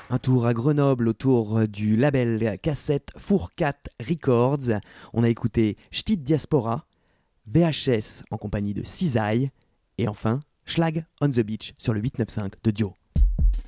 Un tour à Grenoble autour du label cassette Fourcat Records. On a écouté Ch'tit Diaspora, VHS en compagnie de Cisaille et enfin Schlag on the Beach sur le 895 de Dio.